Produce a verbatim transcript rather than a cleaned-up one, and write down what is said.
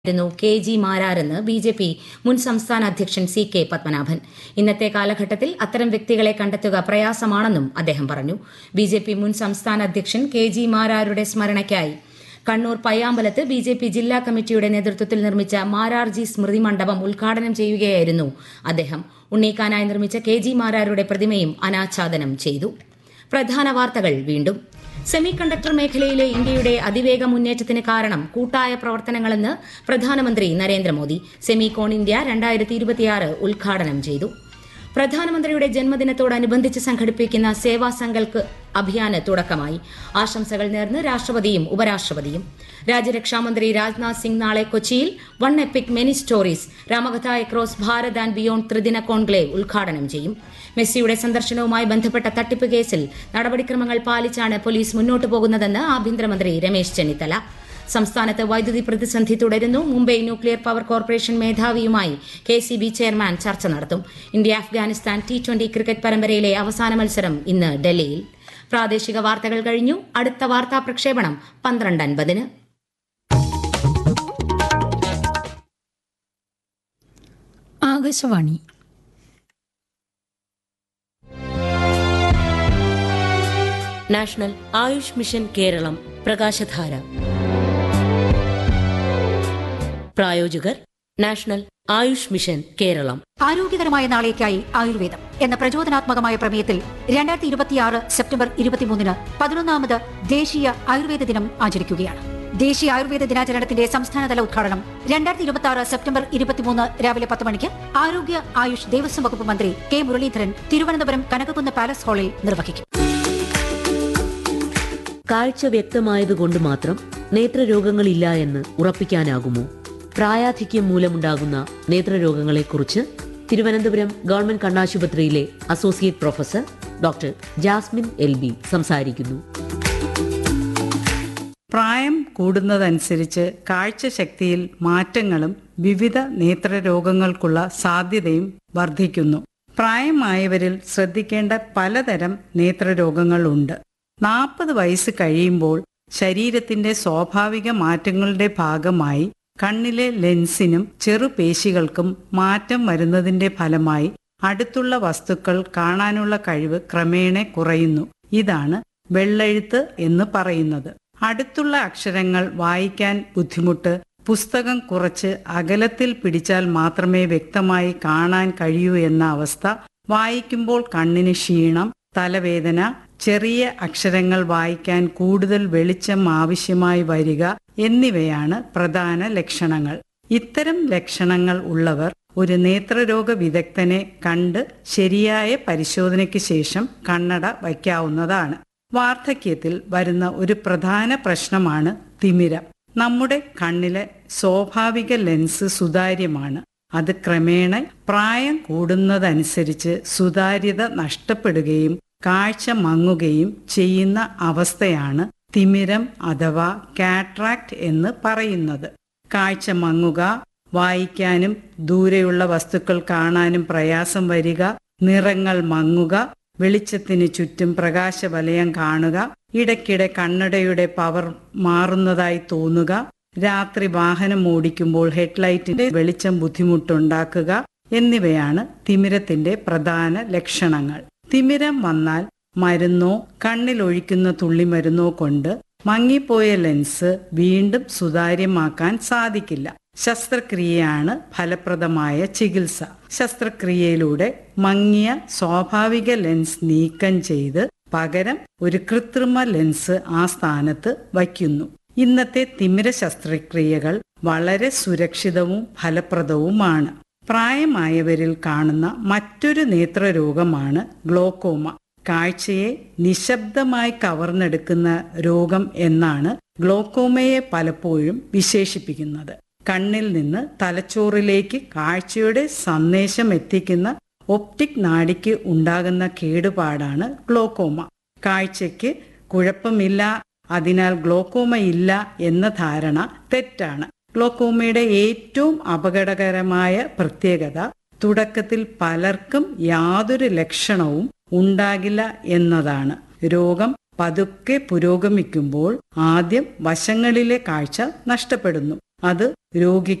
ായിരുന്നു K G മാരാരെന്ന് B J P മുൻ സംസ്ഥാന അധ്യക്ഷൻ സി കെ പത്മനാഭൻ. ഇന്നത്തെ കാലഘട്ടത്തിൽ അത്തരം വ്യക്തികളെ കണ്ടെത്തുക പ്രയാസമാണെന്നും അദ്ദേഹം പറഞ്ഞു. ബി ജെ പി മുൻ സംസ്ഥാന അധ്യക്ഷൻ കെ ജി മാരാരുടെ സ്മരണയ്ക്കായി കണ്ണൂർ പയ്യാമ്പലത്ത് ബി ജെ പി ജില്ലാ കമ്മിറ്റിയുടെ നേതൃത്വത്തിൽ നിർമ്മിച്ച മാരാർജി സ്മൃതി മണ്ഡപം ഉദ്ഘാടനം ചെയ്യുകയായിരുന്നു അദ്ദേഹം. ഉണ്ണീക്കാനായി നിർമ്മിച്ച കെ ജി മാരാരുടെ പ്രതിമയും അനാച്ഛാദനം ചെയ്തു. പ്രധാന വാർത്തകൾ വീണ്ടും. സെമി കണ്ടക്ടർ മേഖലയിലെ ഇന്ത്യയുടെ അതിവേഗ മുന്നേറ്റത്തിന് കാരണം കൂട്ടായ പ്രവർത്തനങ്ങളെന്ന് പ്രധാനമന്ത്രി നരേന്ദ്രമോദി. സെമികോൺ ഇന്ത്യ രണ്ടായിരത്തി ഇരുപത്തിയാറ് ഉദ്ഘാടനം ചെയ്തു. പ്രധാനമന്ത്രിയുടെ ജന്മദിനത്തോടനുബന്ധിച്ച് സംഘടിപ്പിക്കുന്ന സേവാ സങ്കൽപ് അഭിയാന് തുടക്കമായി. ആശംസകൾ നേർന്ന് രാഷ്ട്രപതിയും ഉപരാഷ്ട്രപതിയും. രാജ്യരക്ഷാമന്ത്രി രാജ്നാഥ് സിംഗ് നാളെ കൊച്ചിയിൽ one EPIC many stories Ramakatha across Bharat and beyond ത്രിദിന കോൺക്ലേവ് ഉദ്ഘാടനം ചെയ്യും. മെസ്സിയുടെ സന്ദർശനവുമായി ബന്ധപ്പെട്ട തട്ടിപ്പ് കേസിൽ നടപടിക്രമങ്ങൾ പാലിച്ചാണ് പോലീസ് മുന്നോട്ടു പോകുന്നതെന്ന് ആഭ്യന്തരമന്ത്രി രമേശ് ചെന്നിത്തല. സംസ്ഥാനത്ത് വൈദ്യുതി പ്രതിസന്ധി തുടരുന്നു. Mumbai nuclear power corporation മേധാവിയുമായി K C B chairman ചർച്ച നടത്തും. India Afghanistan T twenty cricket പരമ്പരയിലെ അവസാന മത്സരം ഇന്ന് ഡൽഹിയിൽ. പ്രാദേശിക വാർത്തകൾ കഴിഞ്ഞു. അടുത്ത വാർത്താ പ്രക്ഷേപണം പന്ത്രണ്ട് അൻപതിന്. ആകാശവാണി. നാഷണൽ ആയുഷ് മിഷൻ കേരളം പ്രകാശധാര. പ്രായോജകർ നാഷണൽ ആയുഷ് മിഷൻ കേരളം. ആരോഗ്യകരമായ നാളേക്കായി ആയുർവേദം എന്ന പ്രചോദനാത്മകമായ പ്രമേയത്തിൽ രണ്ടായിരത്തി ഇരുപത്തിയാറ് സെപ്റ്റംബർ ഇരുപത്തിമൂന്നിന് പതിനൊന്നാമത് ദേശീയ ആയുർവേദ ദിനം ആചരിക്കുകയാണ്. ദേശീയ ആയുർവേദ ദിനാചരണത്തിന്റെ സംസ്ഥാനതല ഉദ്ഘാടനം രണ്ടായിരത്തി ഇരുപത്തി ആറ് സെപ്റ്റംബർ ഇരുപത്തിമൂന്ന് രാവിലെ പത്ത് മണിക്ക് ആരോഗ്യ ആയുഷ് ദേവസ്വം വകുപ്പ് മന്ത്രി കെ മുരളീധരൻ തിരുവനന്തപുരം കനകക്കുന്ന് പാലസ് ഹാളിൽ നിർവഹിക്കും. കാഴ്ച വ്യക്തമായതുകൊണ്ട് മാത്രം നേത്രരോഗങ്ങളില്ല എന്ന് ഉറപ്പിക്കാനാകുമോ? പ്രായാധിക്യം മൂലമുണ്ടാകുന്ന നേത്രരോഗങ്ങളെക്കുറിച്ച് Thiruvananthapuram government കണ്ണാശുപത്രിയിലെ associate professor doctor Jasmine L B സംസാരിക്കുന്നു. പ്രായം കൂടുന്നതനുസരിച്ച് കാഴ്ചശക്തിയിൽ മാറ്റങ്ങളും വിവിധ നേത്രരോഗങ്ങൾക്കുള്ള സാധ്യതയും വർദ്ധിക്കുന്നു. പ്രായമായവരിൽ ശ്രദ്ധിക്കേണ്ട പലതരം നേത്രരോഗങ്ങളുണ്ട്. നാൽപ്പത് വയസ്സ് കഴിയുമ്പോൾ ശരീരത്തിന്റെ സ്വാഭാവിക മാറ്റങ്ങളുടെ ഭാഗമായി കണ്ണിലെ ലെൻസിനും ചെറുപേശികൾക്കും മാറ്റം വരുന്നതിന്റെ ഫലമായി അടുത്തുള്ള വസ്തുക്കൾ കാണാനുള്ള കഴിവ് ക്രമേണ കുറയുന്നു. ഇതാണ് വെള്ളെഴുത്ത് എന്ന് പറയുന്നത്. അടുത്തുള്ള അക്ഷരങ്ങൾ വായിക്കാൻ ബുദ്ധിമുട്ട്, പുസ്തകം കുറച്ച് അകലത്തിൽ പിടിച്ചാൽ മാത്രമേ വ്യക്തമായി കാണാൻ കഴിയൂ എന്ന അവസ്ഥ, വായിക്കുമ്പോൾ കണ്ണിന് ക്ഷീണം, തലവേദന, ചെറിയ അക്ഷരങ്ങൾ വായിക്കാൻ കൂടുതൽ വെളിച്ചം ആവശ്യമായി വരിക എന്നിവയാണ് പ്രധാന ലക്ഷണങ്ങൾ. ഇത്തരം ലക്ഷണങ്ങൾ ഉള്ളവർ ഒരു നേത്രരോഗ വിദഗ്ധനെ കണ്ട് ശരിയായ പരിശോധനയ്ക്ക് ശേഷം കണ്ണട വയ്ക്കാവുന്നതാണ്. വാർദ്ധക്യത്തിൽ വരുന്ന ഒരു പ്രധാന പ്രശ്നമാണ് തിമിരം. നമ്മുടെ കണ്ണിലെ സ്വാഭാവിക ലെൻസ് സുതാര്യമാണ്. അത് ക്രമേണ പ്രായം കൂടുന്നതനുസരിച്ച് സുതാര്യത നഷ്ടപ്പെടുകയും കാഴ്ച മങ്ങുകയും ചെയ്യുന്ന അവസ്ഥയാണ് തിമിരം അഥവാ കാട്രാക്ട് എന്ന് പറയുന്നത്. കാഴ്ച മങ്ങുക, വായിക്കാനും ദൂരെയുള്ള വസ്തുക്കൾ കാണാനും പ്രയാസം വരിക, നിറങ്ങൾ മങ്ങുക, വെളിച്ചത്തിന് ചുറ്റും പ്രകാശവലയം കാണുക, ഇടയ്ക്കിടെ കണ്ണടയുടെ പവർ മാറുന്നതായി തോന്നുക, രാത്രി വാഹനം ഓടിക്കുമ്പോൾ ഹെഡ്ലൈറ്റിന്റെ വെളിച്ചം ബുദ്ധിമുട്ടുണ്ടാക്കുക എന്നിവയാണ് തിമിരത്തിന്റെ പ്രധാന ലക്ഷണങ്ങൾ. തിമിരം വന്നാൽ മരുന്നോ കണ്ണിലൊഴിക്കുന്ന തുള്ളിമരുന്നോ കൊണ്ട് മങ്ങിപ്പോയ ലെൻസ് വീണ്ടും സുതാര്യമാക്കാൻ സാധിക്കില്ല. ശസ്ത്രക്രിയയാണ് ഫലപ്രദമായ ചികിത്സ. ശസ്ത്രക്രിയയിലൂടെ മങ്ങിയ സ്വാഭാവിക ലെൻസ് നീക്കം ചെയ്ത് പകരം ഒരു കൃത്രിമ ലെൻസ് ആ സ്ഥാനത്ത് വയ്ക്കുന്നു. ഇന്നത്തെ തിമിര ശസ്ത്രക്രിയകൾ വളരെ സുരക്ഷിതവും ഫലപ്രദവുമാണ്. പ്രായമായവരിൽ കാണുന്ന മറ്റൊരു നേത്രരോഗമാണ് ഗ്ലോക്കോമ. കാഴ്ചയെ നിശബ്ദമായി കവർന്നെടുക്കുന്ന രോഗം എന്നാണ് ഗ്ലോക്കോമയെ പലപ്പോഴും വിശേഷിപ്പിക്കുന്നത്. കണ്ണിൽ നിന്ന് തലച്ചോറിലേക്ക് കാഴ്ചയുടെ സന്ദേശം എത്തിക്കുന്ന ഒപ്റ്റിക് നാഡിക്ക് ഉണ്ടാകുന്ന കേടുപാടാണ് ഗ്ലോക്കോമ. കാഴ്ചയ്ക്ക് കുഴപ്പമില്ല, അതിനാൽ ഗ്ലോക്കോമ ഇല്ല എന്ന ധാരണ തെറ്റാണ്. ഗ്ലോക്കോമയുടെ ഏറ്റവും അപകടകരമായ പ്രത്യേകത തുടക്കത്തിൽ പലർക്കും യാതൊരു ലക്ഷണവും ഉണ്ടാകില്ല എന്നതാണ്. രോഗം പതുക്കെ പുരോഗമിക്കുമ്പോൾ ആദ്യം വശങ്ങളിലെ കാഴ്ച നഷ്ടപ്പെടുന്നു. അത് രോഗിക്ക്